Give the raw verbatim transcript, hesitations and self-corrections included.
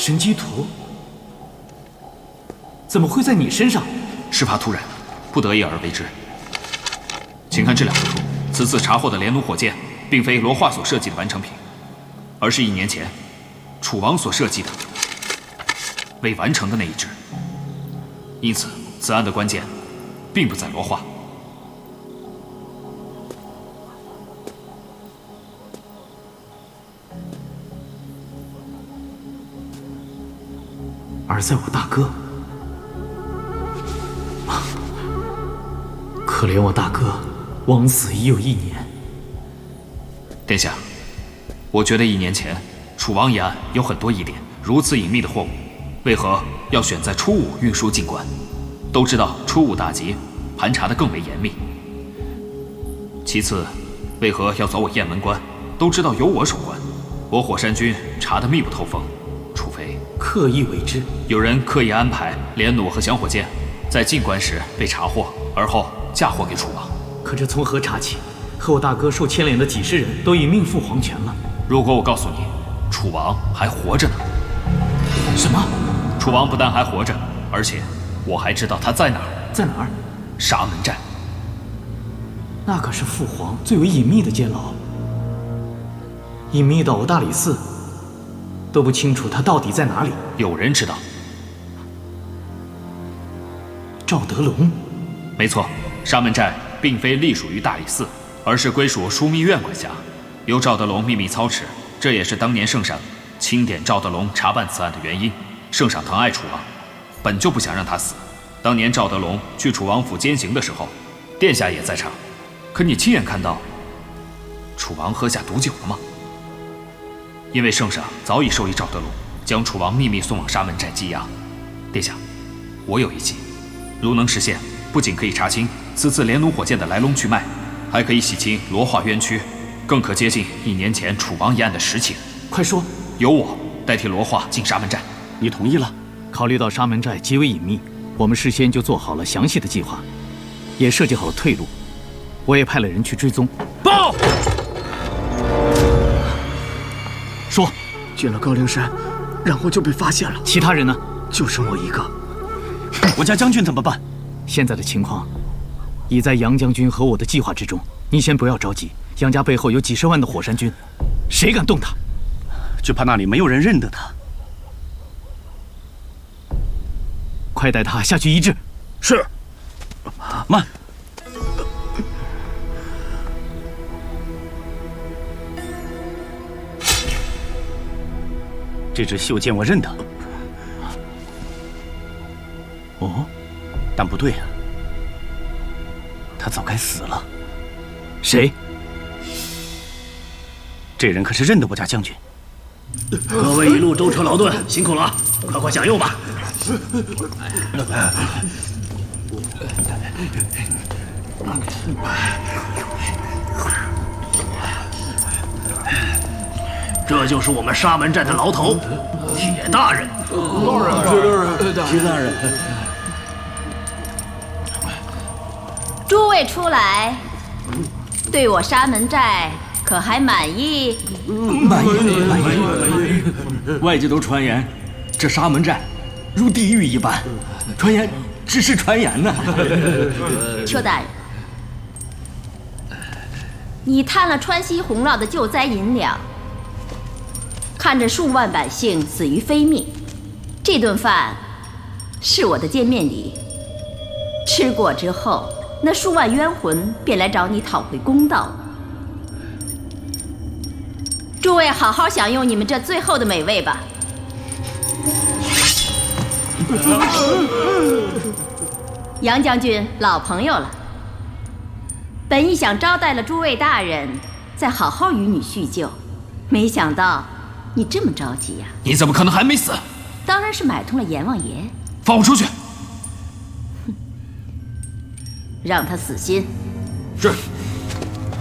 神机图怎么会在你身上？ 事发突然，不得已而为之。请看这两幅图，此次查获的连弩火箭，并非罗化所设计的完成品，而是一年前楚王所设计的未完成的那一支。因此，此案的关键并不在罗化。 而在我大哥，可怜我大哥，枉死已有一年。 殿下，我觉得一年前楚王一案有很多疑点，如此隐秘的货物，为何要选在初五运输进关？都知道初五大吉，盘查得更为严密。其次，为何要走我雁门关？都知道由我守关，我火山军查得密不透风。 除非刻意为之， 有人刻意安排连弩和响火箭在进关时被查获，而后嫁祸给楚王。 可这从何查起？和我大哥受牵连的几十人都已命赴黄泉了。 如果我告诉你，楚王还活着呢？ 什么？ 楚王不但还活着，而且我还知道他在哪儿。 在哪儿？ 沙门寨。 那可是父皇最为隐秘的监牢，隐秘到我大理寺 都不清楚他到底在哪里。 有人知道。 赵德龙， 没错，沙门寨并非隶属于大理寺，而是归属枢密院管辖，由赵德龙秘密操持。这也是当年圣上钦点赵德龙查办此案的原因。圣上疼爱楚王，本就不想让他死。当年赵德龙去楚王府监刑的时候，殿下也在场。可你亲眼看到楚王喝下毒酒了吗？ 因为圣上早已授意赵德龙将楚王秘密送往沙门寨羁押。殿下，我有一计，如能实现，不仅可以查清此次连弩火箭的来龙去脉，还可以洗清罗化冤屈，更可接近一年前楚王一案的实情。 快说！ 由我代替罗化进沙门寨。 你同意了？ 考虑到沙门寨极为隐秘，我们事先就做好了详细的计划，也设计好了退路。我也派了人去追踪。报！ 说， 进了高陵山，然后就被发现了。 其他人呢？ 就剩我一个。我家将军怎么办？ 现在的情况已在杨将军和我的计划之中。你先不要着急，杨家背后有几十万的火山军，谁敢动他？ 只怕那里没有人认得他。 快带他下去医治。 是。慢。 这支袖箭我认得。 哦， 但不对啊，他早该死了。 谁？ 这人可是认得我家将军。 各位一路舟车劳顿，辛苦了啊！快快享用吧。这就是我们沙门寨的牢头，铁大人。大人，铁大人，铁大人。 诸位出来，对我沙门寨可还满意？ 满意，满意，满意。外界都传言，这沙门寨如地狱一般，传言只是传言呢。 邱大人，你贪了川西洪涝的救灾银两。 看着数万百姓死于非命，这顿饭是我的见面礼。吃过之后，那数万冤魂便来找你讨回公道了。诸位好好享用你们这最后的美味吧。杨将军，老朋友了。本意想招待了诸位大人，再好好与你叙旧，没想到。 你这么着急呀、啊？ 你怎么可能还没死？ 当然是买通了阎王爷。 放我出去！ 让他死心。 是。